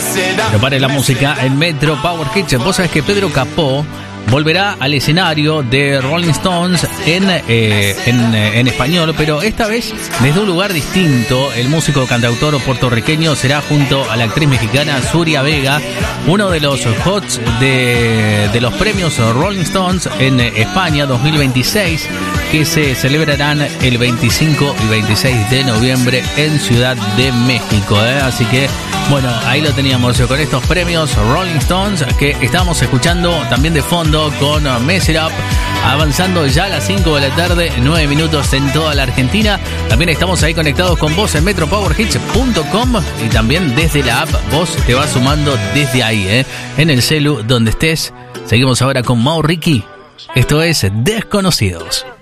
Prepare la música en Metro Power Hits. Vos sabés que Pedro Capó volverá al escenario de Rolling Stones en español, pero esta vez desde un lugar distinto. El músico cantautor puertorriqueño será junto a la actriz mexicana Zuria Vega, uno de los hots de los premios Rolling Stones en España 2026, que se celebrarán el 25 y 26 de noviembre en Ciudad de México. Así que, bueno, ahí lo teníamos con estos premios Rolling Stones que estamos escuchando también de fondo con Mess It Up, avanzando ya a las 5 de la tarde, 9 minutos en toda la Argentina. También estamos ahí conectados con vos en metropowerhits.com y también desde la app. Vos te vas sumando desde ahí, en el celu, donde estés. Seguimos ahora con Mau Ricky. Esto es Desconocidos.